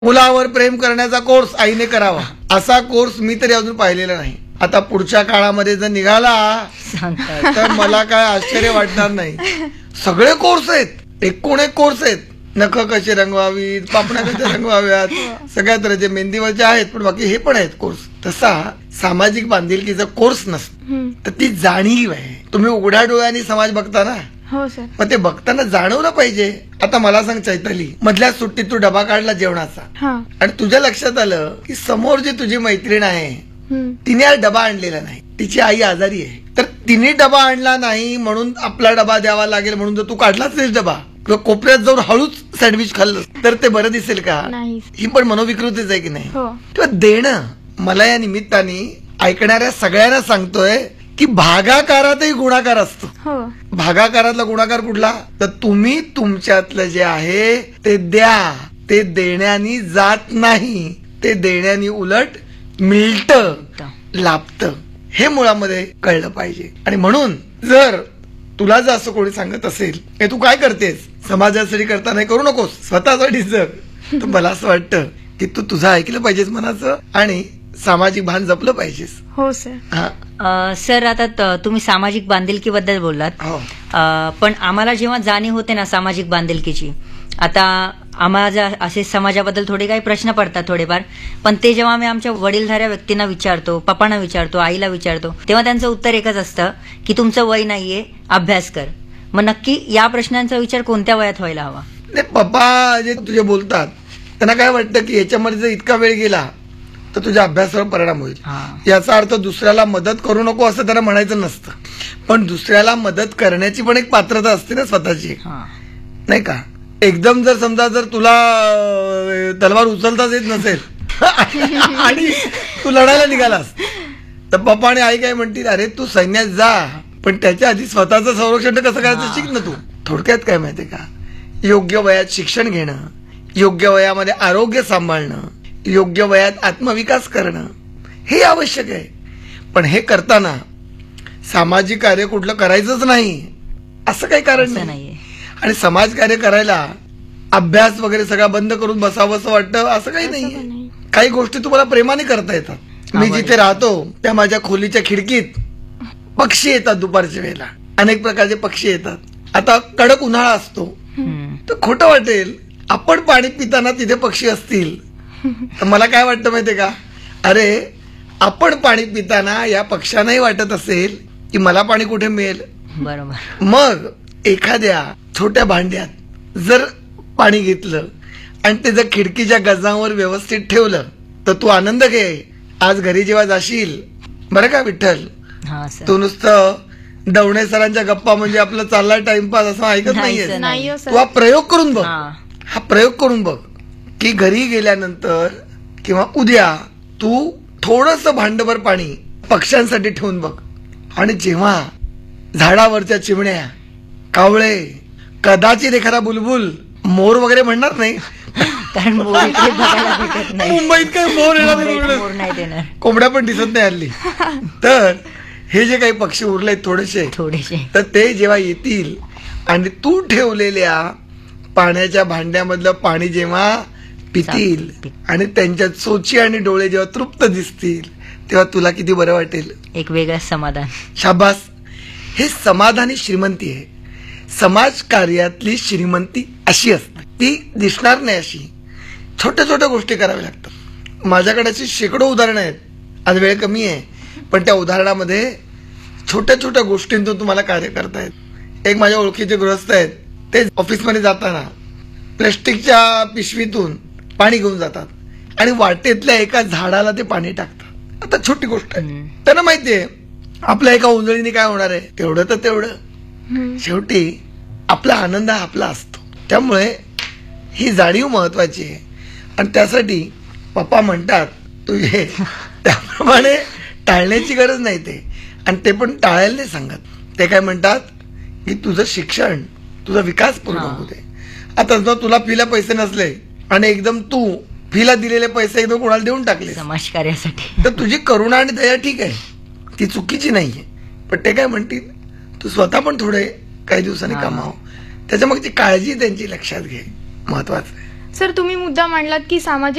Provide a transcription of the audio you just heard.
मुलावर प्रेम करण्याचा कोर्स आईने करावा, असा कोर्स मी तरी अजून पाहिलेला नाही. आता पुढच्या काळामध्ये जर निघाला तर मला काय आश्चर्य वाटणार नाही. सगळे कोर्स आहेत, एकूण एक कोर्स आहेत. नख कसे रंगवावीत, पापण्या कशा रंगवाव्यात, सगळ्या तऱ्हेचे मेहंदीवरचे आहेत, पण बाकी हे पण आहेत कोर्स. तसा सामाजिक बांधिलकीचा कोर्स नसतो, तर ती जाणीव आहे. तुम्ही उघड्या डोळ्यांनी समाज बघता ना, हो सर. मग ते बघताना जाणवलं पाहिजे. आता मला सांग चैताली, मधल्या सुट्टीत तू डबा काढला जेवणाचा हा. आणि तुझ्या लक्षात आलं की समोर जी तुझी मैत्रीण आहे तिने आज डबा आणलेला नाही, तिची आई आजारी आहे, तर तिने डबा आणला नाही म्हणून आपला डबा द्यावा लागेल म्हणून जर तू काढलाच नाही डबा किंवा कोपऱ्यात जाऊन हळूच सँडविच खाल्लं तर ते बरं दिसेल का? नाही. ही पण मनोविकृतीच आहे की नाही? हो. तेव्हा देणं, मला या निमित्ताने ऐकणाऱ्या सगळ्यांना सांगतोय की भागाकारातही गुणाकार असतो. हो. भागाकारातला गुणाकार कुठला? तर तुम्ही तुमच्यातलं जे आहे ते द्या. ते देण्यानी जात नाही, ते देण्यानी उलट मिळतं, लाभतं. हे मुळामध्ये कळलं पाहिजे. आणि म्हणून जर तुला जर असं कोणी सांगत असेल की तू काय करतेस, समाजासाठी करता नाही, करू नकोस, स्वतःसाठी जग, तर मला असं वाटतं की तू तुझं ऐकलं पाहिजेस मनाचं आणि सामाजिक भान जपलं पाहिजेस. हो सर. हा. सर, आता तुम्ही सामाजिक बांधिलकीबद्दल बोललात, हो. पण आम्हाला जेव्हा जाणीव होते ना सामाजिक बांधिलकीची, आता आम्हाला असे समाजाबद्दल थोडे काही प्रश्न पडतात थोडेफार, पण ते जेव्हा आम्ही आमच्या वडीलधाऱ्या व्यक्तींना विचारतो, पप्पांना विचारतो, आईला विचारतो, तेव्हा त्यांचं उत्तर एकच असतं की तुमचं वय नाहीये, अभ्यास कर. मग नक्की या प्रश्नांचा विचार कोणत्या वयात व्हायला हवा? पप्पा जे तुझे बोलतात त्यांना काय वाटतं की याच्यामध्ये जर इतका वेळ गेला तर तुझ्या अभ्यासावर परिणाम होईल. याचा अर्थ दुसऱ्याला मदत करू नको असं त्यांना म्हणायचं नसतं, पण दुसऱ्याला मदत करण्याची पण एक पात्रता असते ना स्वतःची, नाही का? एकदम जर समजा जर तुला तलवार उचलताच येत नसेल आणि तू लढायला निघालास तर पप्पा आणि आई काय म्हणतील, अरे तू सैन्यात जा, पण त्याच्या आधी स्वतःचं संरक्षण कसं करायचं शिक ना तू. थोडक्यात काय माहितीये का, योग्य वयात शिक्षण घेणं, योग्य वयामध्ये आरोग्य सांभाळणं, योग्य वयात आत्मविकास करणं हे आवश्यक आहे. पण हे करताना सामाजिक कार्य कुठलं करायचंच नाही असं काही कारण नाही. आणि समाज कार्य करायला अभ्यास वगैरे सगळा बंद करून बसावं असं वाटतं असं काही नाहीये. काही गोष्टी तुम्हाला प्रेमाने करता येतात. मी जिथे राहतो त्या माझ्या खोलीच्या खिडकीत पक्षी येतात, दुपारच्या वेळेला अनेक प्रकारचे पक्षी येतात. आता कडक उन्हाळा असतो तर खोटं वाटेल, आपण पाणी पिताना तिथे पक्षी असतील तर मला काय वाटतं माहितीये का, अरे आपण पाणी पिताना या पक्ष्यांनाही वाटत असेल की मला पाणी कुठे मिळेल. बरोबर. मग एखाद्या छोट्या भांड्यात जर पाणी घेतलं आणि ते जर खिडकीच्या गजावर व्यवस्थित ठेवलं तर तू आनंद घे. आज घरी जेव्हा जाशील, बरं का विठ्ठल, तू नुसतं दवणे सरांच्या गप्पा म्हणजे आपलं चालला टाइमपास असं ऐकत नाहीये. तू हा प्रयोग करून बघ, हा प्रयोग करून बघ की घरी गेल्यानंतर किंवा उद्या तू थोडंसं भांडभर पाणी पक्ष्यांसाठी ठेवून बघ. आणि जेव्हा झाडावरच्या चिमण्या, कावळे, कदाचित एखादा बुलबुल, मोर वगैरे म्हणणार नाही कारण मुंबईत काय मोर येणार, कोंबड्या पण दिसत नाही हल्ली, तर हे जे काही पक्षी उरले थोडेसे, तर ते जेव्हा येतील आणि तू ठेवलेल्या पाण्याच्या भांड्यामधलं पाणी जेव्हा पितील आणि त्यांच्या चोची आणि डोळे जेव्हा तृप्त दिसतील तेव्हा तुला किती बरं वाटेल. एक वेगळं समाधान. शाबास. हे समाधानी श्रीमंती आहे. समाज कार्यातली श्रीमंती अशी असते, ती दिसणार नाही अशी. छोट्या छोट्या गोष्टी कराव्या लागतात. माझ्याकडे अशी शेकडो उदाहरणं आहेत, आज वेळ कमी आहे, पण त्या उदाहरणामध्ये छोट्या छोट्या गोष्टींतून तुम्हाला कार्य करतायत. एक माझ्या ओळखीचे गृहस्थ आहेत, ते ऑफिसमध्ये जाताना प्लास्टिकच्या पिशवीतून पाणी घेऊन जातात आणि वाटेतल्या एका झाडाला ते पाणी टाकतात. आता छोटी गोष्ट आहे, त्यांना माहितीये आपल्या एका उंजळीने काय होणार आहे, तेवढं तर तेवढं. शेवटी आपला आनंद हा आपला असतो. त्यामुळे ही जाणीव महत्वाची आहे. आणि त्यासाठी पप्पा म्हणतात तुझे त्याप्रमाणे टाळण्याची गरज नाही ते, आणि ते पण टाळायला नाही सांगत. ते काय म्हणतात की तुझं शिक्षण, तुझा विकास पूर्ण होऊ दे. आता जर तुला फीला पैसे नसले आणि एकदम तू फीला दिलेले पैसे एकदम कोणाला देऊन टाकले समाज कार्यासाठी, तर तुझी करुणा आणि दया ठीक आहे, ती चुकीची नाहीये. पण ते काय म्हणतील, तू स्वतः पण थोडे काही दिवसांनी कमाव. त्याच्यामागची काळजी त्यांची लक्षात घे, महत्वाचं आहे. सर, तुम्ही मुद्दा मांडलात की सामाजिक